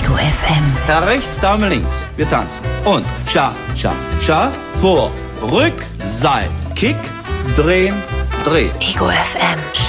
Ego FM. Herr rechts, Dame links. Wir tanzen. Und Cha, Cha, Cha. Vor, Rück, Seil, Kick, drehen, drehen. Ego FM.